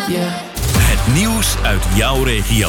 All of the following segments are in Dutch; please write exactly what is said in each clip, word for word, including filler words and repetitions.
Yeah. Het nieuws uit jouw regio.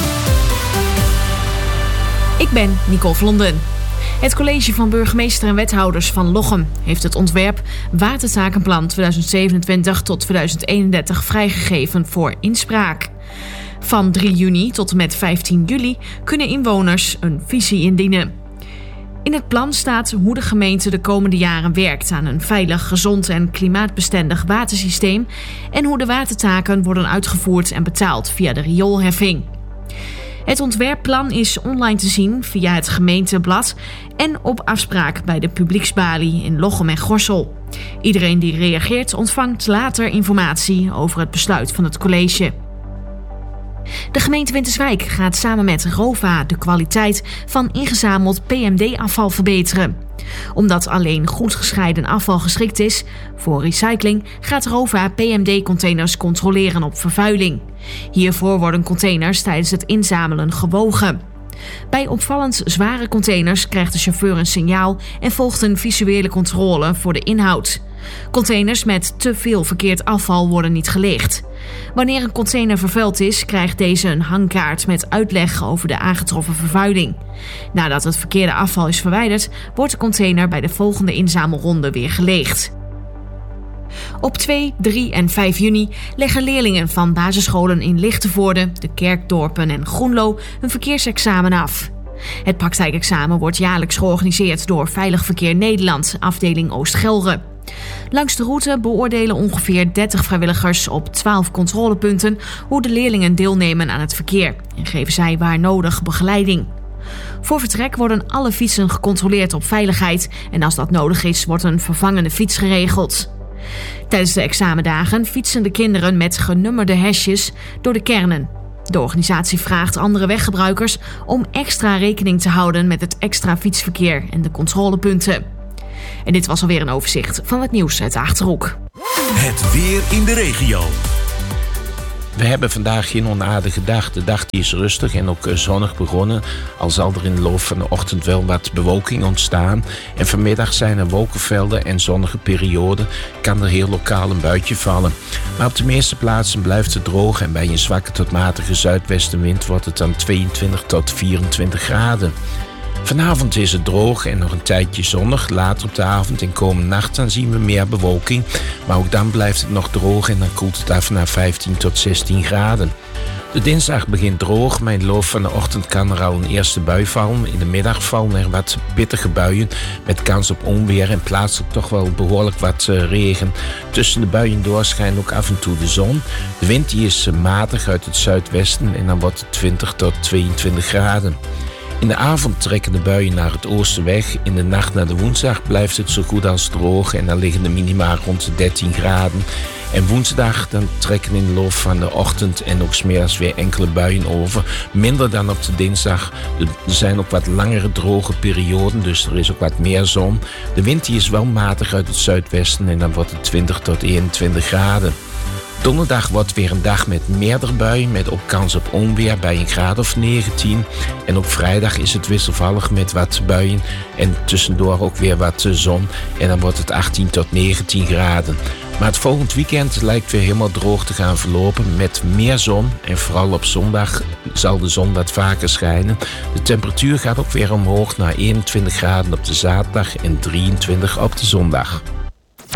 Ik ben Nicole Vlonden. Het college van burgemeester en wethouders van Lochem heeft het ontwerp Watertakenplan tweeduizend zevenentwintig tot tweeduizend eenendertig vrijgegeven voor inspraak. Van drie juni tot en met vijftien juli kunnen inwoners een visie indienen. In het plan staat hoe de gemeente de komende jaren werkt aan een veilig, gezond en klimaatbestendig watersysteem en hoe de watertaken worden uitgevoerd en betaald via de rioolheffing. Het ontwerpplan is online te zien via het gemeenteblad en op afspraak bij de publieksbalie in Lochem en Gorssel. Iedereen die reageert ontvangt later informatie over het besluit van het college. De gemeente Winterswijk gaat samen met ROVA de kwaliteit van ingezameld P M D-afval verbeteren. Omdat alleen goed gescheiden afval geschikt is voor recycling, gaat ROVA P M D-containers controleren op vervuiling. Hiervoor worden containers tijdens het inzamelen gewogen. Bij opvallend zware containers krijgt de chauffeur een signaal en volgt een visuele controle voor de inhoud. Containers met te veel verkeerd afval worden niet geleegd. Wanneer een container vervuild is, krijgt deze een hangkaart met uitleg over de aangetroffen vervuiling. Nadat het verkeerde afval is verwijderd, wordt de container bij de volgende inzamelronde weer geleegd. Op twee, drie en vijf juni leggen leerlingen van basisscholen in Lichtenvoorde, de Kerkdorpen en Groenlo hun verkeersexamen af. Het praktijkexamen wordt jaarlijks georganiseerd door Veilig Verkeer Nederland, afdeling Oost-Gelre. Langs de route beoordelen ongeveer dertig vrijwilligers op twaalf controlepunten hoe de leerlingen deelnemen aan het verkeer en geven zij waar nodig begeleiding. Voor vertrek worden alle fietsen gecontroleerd op veiligheid en als dat nodig is, wordt een vervangende fiets geregeld. Tijdens de examendagen fietsen de kinderen met genummerde hesjes door de kernen. De organisatie vraagt andere weggebruikers om extra rekening te houden met het extra fietsverkeer en de controlepunten. En dit was alweer een overzicht van het nieuws uit de Achterhoek. Het weer in de regio. We hebben vandaag geen onaardige dag. De dag die is rustig en ook zonnig begonnen. Al zal er in de loop van de ochtend wel wat bewolking ontstaan. En vanmiddag zijn er wolkenvelden en zonnige perioden. Kan er heel lokaal een buitje vallen. Maar op de meeste plaatsen blijft het droog. En bij een zwakke tot matige zuidwestenwind wordt het dan tweeëntwintig tot vierentwintig graden. Vanavond is het droog en nog een tijdje zonnig. Later op de avond en komende nacht dan zien we meer bewolking. Maar ook dan blijft het nog droog en dan koelt het af naar vijftien tot zestien graden. De dinsdag begint droog, maar in de loop van de ochtend kan er al een eerste bui vallen. In de middag vallen er wat pittige buien met kans op onweer en plaatselijk toch wel behoorlijk wat uh, regen. Tussen de buien door schijnt ook af en toe de zon. De wind die is uh, matig uit het zuidwesten en dan wordt het twintig tot tweeëntwintig graden. In de avond trekken de buien naar het oosten weg. In de nacht naar de woensdag blijft het zo goed als droog en dan liggen de minima rond de dertien graden. En woensdag dan trekken in de loop van de ochtend en ook 's middags weer enkele buien over. Minder dan op de dinsdag. Er zijn ook wat langere droge perioden, dus er is ook wat meer zon. De wind die is wel matig uit het zuidwesten en dan wordt het twintig tot eenentwintig graden. Donderdag wordt weer een dag met meerdere buien, met ook kans op onweer bij een graad of negentien. En ook vrijdag is het wisselvallig met wat buien en tussendoor ook weer wat zon. En dan wordt het achttien tot negentien graden. Maar het volgend weekend lijkt weer helemaal droog te gaan verlopen met meer zon. En vooral op zondag zal de zon wat vaker schijnen. De temperatuur gaat ook weer omhoog naar eenentwintig graden op de zaterdag en drieëntwintig op de zondag.